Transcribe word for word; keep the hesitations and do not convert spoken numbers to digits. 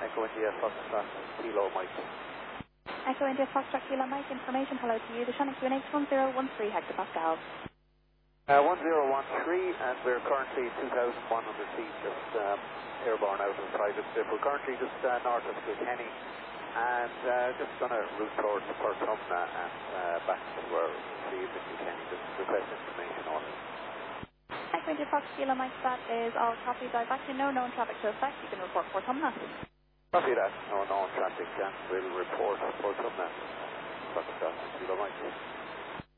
Echo India Foxtrot Kilo Mike. Echo India Foxtrot Kilo Mike, information hello to you. The Shannon Q N H one zero one three hectopascals. Uh, one zero one three, and we're currently two thousand one hundred feet, just um, airborne out of the private strip. We're currently just uh, north of Kilkenny, and uh, just on a route towards Portumna and uh, back to where we leave in Kilkenny, just request information on it. Echo India Fox Kilo Mike, that is all copies. I've actually no known traffic to effect. You can report Portumna. Copy that, no known traffic, and we'll report Portumna. Foxtrot Kilo Mike.